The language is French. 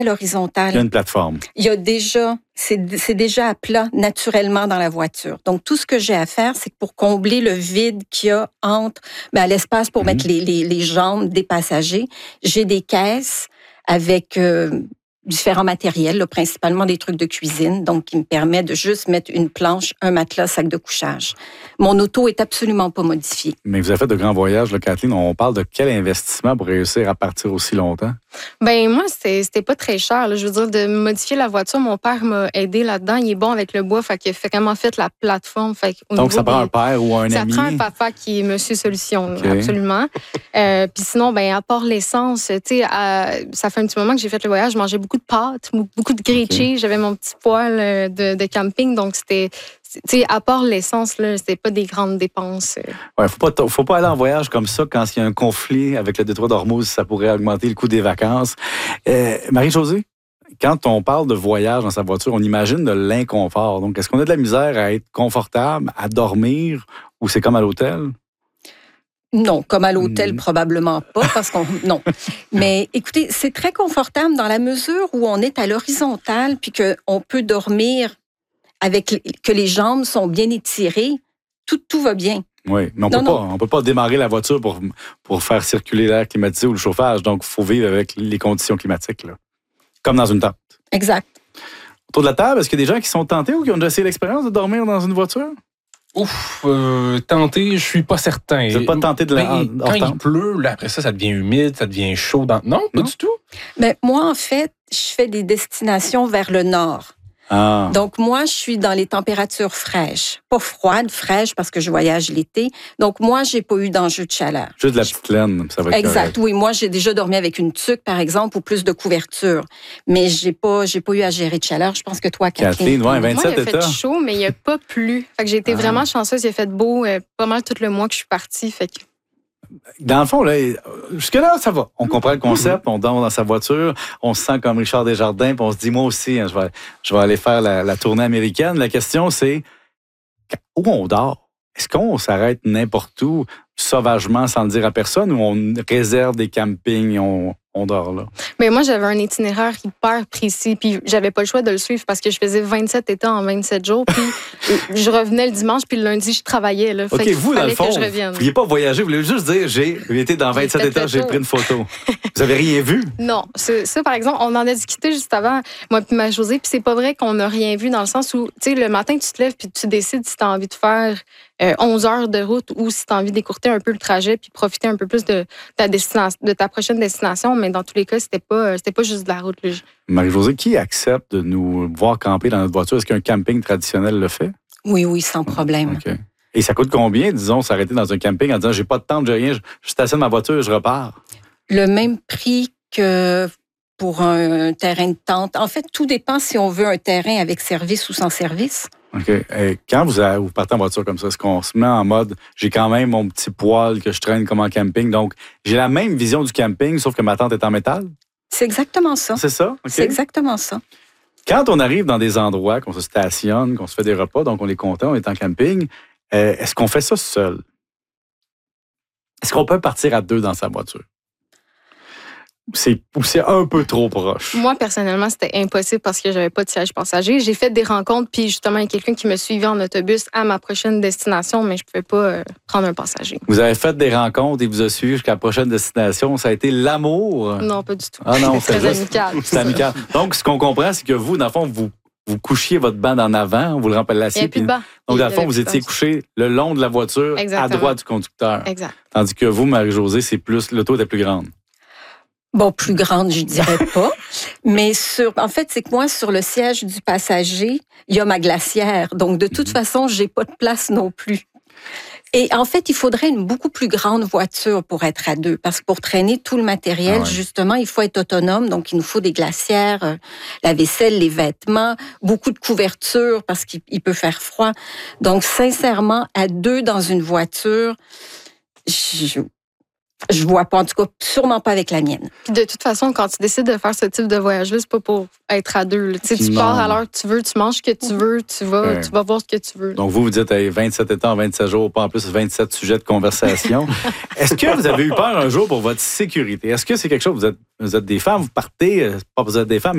à l'horizontale. Il y a une plateforme. Il y a déjà, c'est déjà à plat naturellement dans la voiture. Donc, tout ce que j'ai à faire, c'est que pour combler le vide qu'il y a entre l'espace pour mettre les jambes des passagers, j'ai des caisses avec différents matériels, là, principalement des trucs de cuisine, donc qui me permet de juste mettre une planche, un matelas, sac de couchage. Mon auto est absolument pas modifiée. Mais vous avez fait de grands voyages, là, Kathleen. On parle de quel investissement pour réussir à partir aussi longtemps? Moi, c'était pas très cher. Là. Je veux dire, de modifier la voiture, mon père m'a aidé là-dedans. Il est bon avec le bois, fait qu'il a vraiment fait la plateforme. Donc, ça prend un père ou un ami? Ça prend un papa qui est Monsieur Solution, absolument. Puis sinon, à part l'essence, ça fait un petit moment que j'ai fait le voyage. Je mangeais beaucoup de pâtes, beaucoup de grilled cheese. J'avais mon petit poêle de camping, donc c'était... à part l'essence, là, c'était pas des grandes dépenses. Ouais, faut pas aller en voyage comme ça quand il y a un conflit avec le détroit d'Ormuz, ça pourrait augmenter le coût des vacances. Marie-Josée, quand on parle de voyage dans sa voiture, on imagine de l'inconfort. Donc, est-ce qu'on a de la misère à être confortable, à dormir, ou c'est comme à l'hôtel? Non, comme à l'hôtel, probablement pas, non. Mais écoutez, c'est très confortable dans la mesure où on est à l'horizontale puis qu'on peut dormir que les jambes sont bien étirées, tout va bien. Oui, mais on peut pas démarrer la voiture pour faire circuler l'air climatisé ou le chauffage. Donc, il faut vivre avec les conditions climatiques, là. Comme dans une tente. Exact. Autour de la table, est-ce qu'il y a des gens qui sont tentés ou qui ont déjà essayé l'expérience de dormir dans une voiture? Tenté, je suis pas certain. Vous n'êtes pas tenté de quand il pleut, là, après ça devient humide, ça devient chaud. Non, pas du tout. Mais moi, en fait, je fais des destinations vers le nord. Ah. Donc, moi, je suis dans les températures fraîches. Pas froides, fraîches, parce que je voyage l'été. Donc, moi, j'ai pas eu d'enjeu de chaleur. Juste de la petite laine, ça va être exact, correct. Oui. Moi, j'ai déjà dormi avec une tuque, par exemple, ou plus de couverture. Mais j'ai pas eu à gérer de chaleur. Je pense que toi, Kathleen... 27 États. Il a fait chaud, mais il a pas plu. Fait que j'ai été vraiment chanceuse. Il a fait beau pas mal tout le mois que je suis partie. Fait que... Dans le fond, là, jusque-là, ça va. On comprend le concept, on dort dans sa voiture, on se sent comme Richard Desjardins, puis on se dit, moi aussi, je vais aller faire la tournée américaine. La question, c'est, où on dort? Est-ce qu'on s'arrête n'importe où, sauvagement, sans le dire à personne, ou on réserve des campings et on dort là? Mais moi, j'avais un itinéraire hyper précis, puis j'avais pas le choix de le suivre parce que je faisais 27 états en 27 jours, puis je revenais le dimanche, puis le lundi, je travaillais. Là. OK, vous, dans le fond, vous ne vouliez pas voyager, vous voulez juste dire, j'ai été dans 27 états, j'ai pris une photo. Vous avez rien vu? Non. Ça, par exemple, on en a discuté juste avant, moi et Marie-Josée, puis c'est pas vrai qu'on n'a rien vu dans le sens où, tu sais, le matin, tu te lèves, puis tu décides si tu as envie de faire 11 heures de route ou si tu as envie d'écourter un peu le trajet puis profiter un peu plus de ta prochaine destination. Mais dans tous les cas, c'était pas juste de la route. Là. Marie-Josée, qui accepte de nous voir camper dans notre voiture? Est-ce qu'un camping traditionnel le fait? Oui, sans problème. OK. Et ça coûte combien, disons, s'arrêter dans un camping en disant, j'ai pas de tente, j'ai rien, je stationne ma voiture, je repars? Le même prix que pour un terrain de tente. En fait, tout dépend si on veut un terrain avec service ou sans service. OK. Et quand vous partez en voiture comme ça, est-ce qu'on se met en mode, j'ai quand même mon petit poêle que je traîne comme en camping, donc j'ai la même vision du camping, sauf que ma tente est en métal? C'est exactement ça. C'est ça? Okay. C'est exactement ça. Quand on arrive dans des endroits, qu'on se stationne, qu'on se fait des repas, donc on est content, on est en camping, est-ce qu'on fait ça seul? Est-ce qu'on peut partir à deux dans sa voiture? C'est un peu trop proche. Moi, personnellement, c'était impossible parce que j'avais pas de siège passager. J'ai fait des rencontres, puis justement, il y a quelqu'un qui me suivait en autobus à ma prochaine destination, mais je pouvais pas prendre un passager. Vous avez fait des rencontres et vous a suivi jusqu'à la prochaine destination. Ça a été l'amour? Non, pas du tout. Ah non, c'est très amical. C'est amical. Donc, ce qu'on comprend, c'est que vous, dans le fond, vous couchiez votre banc en avant, vous le remplaciez. Puis, donc, dans le fond, vous étiez couché le long de la voiture, à droite du conducteur. Exact. Tandis que vous, Marie-Josée, l'auto était plus grande. Bon, plus grande, je dirais pas. Mais en fait, c'est que moi, sur le siège du passager, il y a ma glacière. Donc, de toute façon, j'ai pas de place non plus. Et en fait, il faudrait une beaucoup plus grande voiture pour être à deux. Parce que pour traîner tout le matériel, justement, il faut être autonome. Donc, il nous faut des glacières, la vaisselle, les vêtements, beaucoup de couverture parce qu'il peut faire froid. Donc, sincèrement, à deux dans une voiture, je vois pas, en tout cas, sûrement pas avec la mienne. Puis de toute façon, quand tu décides de faire ce type de voyage-là, c'est pas pour être à deux. Tu pars à l'heure que tu veux, tu manges ce que tu veux, tu vas voir ce que tu veux. Donc vous dites 27 états en 27 jours, pas en plus 27 sujets de conversation. Est-ce que vous avez eu peur un jour pour votre sécurité? Est-ce que c'est quelque chose, vous êtes des femmes, vous partez, pas vous êtes des femmes,